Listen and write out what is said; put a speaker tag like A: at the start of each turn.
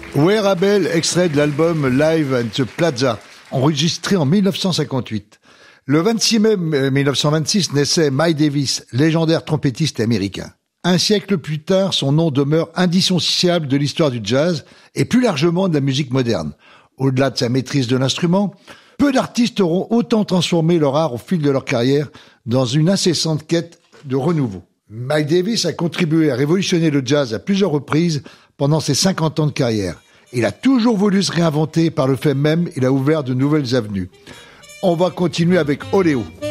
A: Wearable, extrait de l'album Live at the Plaza, enregistré en 1958. Le 26 mai 1926 naissait Miles Davis, légendaire trompettiste américain. Un siècle plus tard, son nom demeure indissociable de l'histoire du jazz et plus largement de la musique moderne. Au-delà de sa maîtrise de l'instrument, peu d'artistes auront autant transformé leur art au fil de leur carrière dans une incessante quête de renouveau. Miles Davis a contribué à révolutionner le jazz à plusieurs reprises pendant ses 50 ans de carrière. Il a toujours voulu se réinventer, par le fait même, il a ouvert de nouvelles avenues. On va continuer avec Oléo.